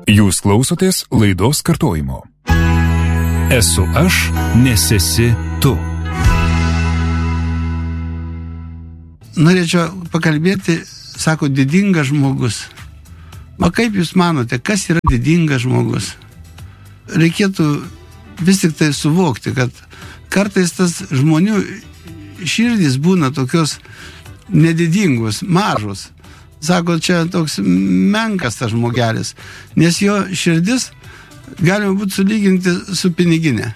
Jūs klausotės laidos kartojimo. Esu aš, nes esi tu. Norėčiau pakalbėti, sako, didingas žmogus. O kaip jūs manote, kas yra didingas žmogus? Reikėtų vis tik tai suvokti, kad kartais tas žmonių širdys būna tokios nedidingos, mažos. Sako, čia toks menkas tas žmogelis, nes jo širdis galima būtų sulyginti su piniginė.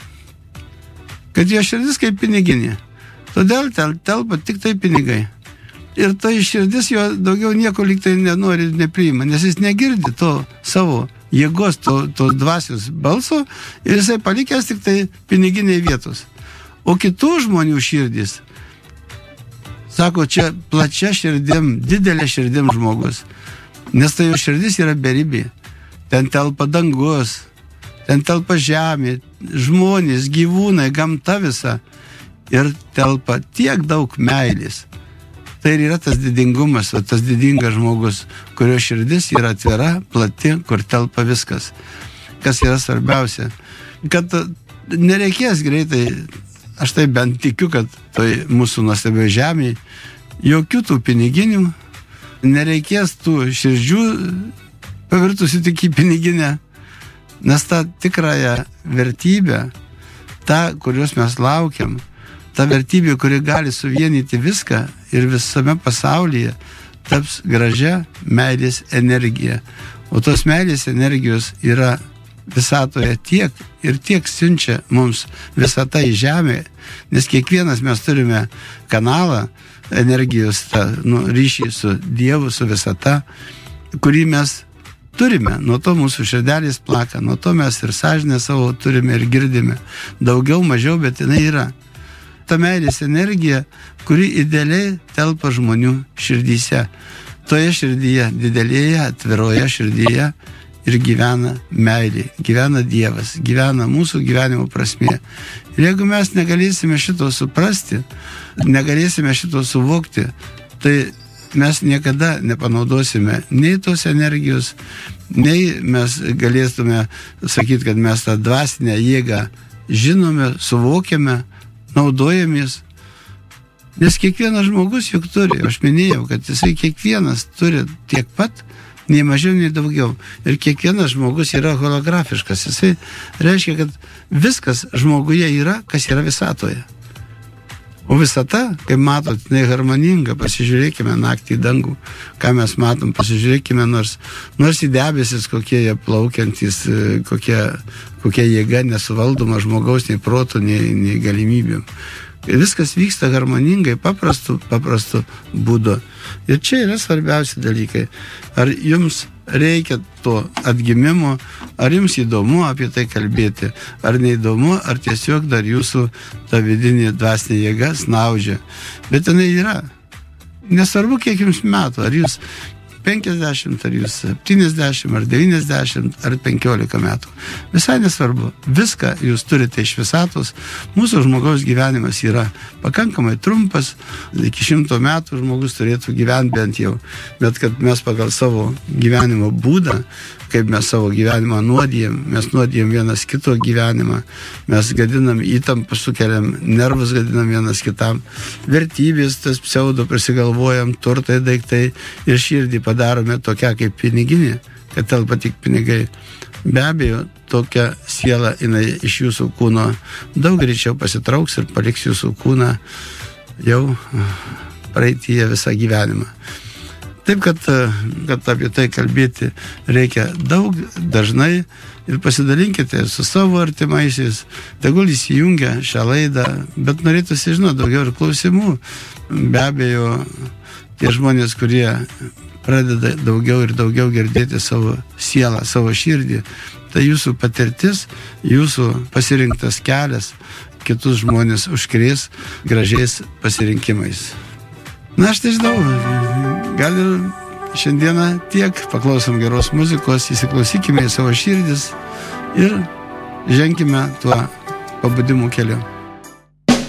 Kad jo širdis kaip piniginė. Todėl telpa tik tai pinigai. Ir tai širdis jo daugiau nieko lyg tai nenori, nepriima, nes jis negirdi to savo jėgos, to dvasios balso ir jisai palikęs tik tai piniginiai vietos. O kitų žmonių širdis, sako, čia plačia širdim, didelė širdim žmogus, nes tai jo širdis yra beribė. Ten telpa dangus, ten telpa žemė, žmonės, gyvūnai, gamta visa ir telpa tiek daug meilės. Tai yra tas didingumas, tas didingas žmogus, kurio širdis yra atvira, plati, kur telpa viskas. Kas yra svarbiausia, kad nereikės greitai, aš tai bent tikiu, kad tai mūsų nuostabioje žemėje, jokių tų piniginių, nereikės tų širdžių pavirtusių tik į piniginę, nes tą tikrąją vertybę, tą, kurios mes laukiam, ta vertybė, kuri gali suvienyti viską ir visame pasaulyje, taps gražia meilės energija. O tos meilės energijos yra visatoje tiek ir tiek siunčia mums visata į žemę, nes kiekvienas mes turime kanalą energijos, ryšį su Dievu, su visata, kurį mes turime. Nuo to mūsų širdelės plaka, nuo to mes ir sąžinę savo turime ir girdime. Daugiau, mažiau, bet jinai yra. Ta meilės energija, kuri idealiai telpa žmonių širdyse. Toje širdyje, didelėje, atviroje širdyje ir gyvena meilė, gyvena Dievas, gyvena mūsų gyvenimo prasmė. Ir jeigu mes negalėsime šito suprasti, negalėsime šito suvokti, tai mes niekada nepanaudosime nei tos energijos, nei mes galėtume sakyti, kad mes tą dvasinę jėgą žinome, suvokiame, naudojamės. Nes kiekvienas žmogus juk turi, aš minėjau, kad jisai kiekvienas turi tiek pat, nei mažiau, nei daugiau. Ir kiekvienas žmogus yra holografiškas. Jisai reiškia, kad viskas žmoguje yra, kas yra visatoje. O visata, kaip matot, jinai harmoninga. Pasižiūrėkime naktį į dangų, ką mes matom, pasižiūrėkime nors į debesis, kokie jie plaukiantys, kokia jėga nesuvaldoma žmogaus, nei protų, nei galimybėm. Viskas vyksta harmoningai, paprastu būdu. Ir čia yra svarbiausi dalykai. Ar jums reikia to atgimimo, ar jums įdomu apie tai kalbėti, ar neįdomu, ar tiesiog dar jūsų ta vidinė dvasinė jėga snaudžia. Bet jinai yra. Nesvarbu, kiek jums metų, ar jūs 50, ar jūs 70, ar 90, ar 15 metų. Visai nesvarbu. Viską jūs turite iš visatos. Mūsų žmogaus gyvenimas yra pakankamai trumpas. Iki 100 metų žmogus turėtų gyventi bent jau. Bet kad mes pagal savo gyvenimo būdą, kaip mes savo gyvenimą nuodijam, mes nuodijam vienas kito gyvenimą, mes gadinam įtampą, sukeliam nervus, gadinam vienas kitam, vertybės, tas pseudo prisigalvojam, turtai, daiktai ir širdį padarome tokia kaip piniginė, kad telpa tik pinigai. Be abejo, tokia siela jinai iš jūsų kūno daug greičiau pasitrauks ir paliks jūsų kūną jau praeityje visą gyvenimą. Taip, kad apie tai kalbėti reikia daug, dažnai ir pasidalinkite su savo artimaisiais, tegul įsijungia šią laidą, bet norėtųsi žinoti daugiau ir klausimų. Be abejo, tie žmonės, kurie pradeda daugiau ir daugiau girdėti savo sielą, savo širdį, tai jūsų patirtis, jūsų pasirinktas kelias kitus žmonės užkrės gražiais pasirinkimais. Na, aš nežinau, gal ir šiandieną tiek, paklausom geros muzikos, įsiklausykime į savo širdis ir ženkime tuo pabudimo keliu.